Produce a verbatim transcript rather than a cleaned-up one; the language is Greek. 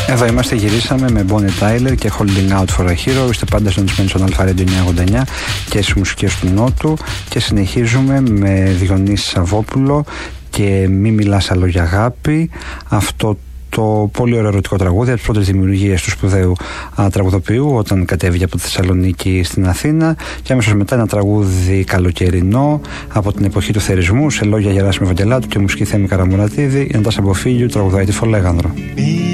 Εδώ είμαστε, γυρίσαμε με Bonnie Tyler και Holding Out for a Hero. Είστε πάντα συντονισμένοι στον Αλφα Radio εννιακόσια ογδόντα εννιά και στις μουσικές του Νότου. Και συνεχίζουμε με Διονύση Σαββόπουλο και Μη μιλάς άλλο για αγάπη. Αυτό το πολύ ωραίο ερωτικό τραγούδι από τις πρώτες δημιουργίες του σπουδαίου α, τραγουδοποιού όταν κατέβηκε από τη Θεσσαλονίκη στην Αθήνα, και αμέσως μετά ένα τραγούδι καλοκαιρινό από την εποχή του θερισμού σε λόγια Γεράσιμου Ευαγγελάτου και μουσική Θέμη Καραμουρατίδη, η Νατάσα Μποφίλιου τραγουδάει τη Φολέγανδρο.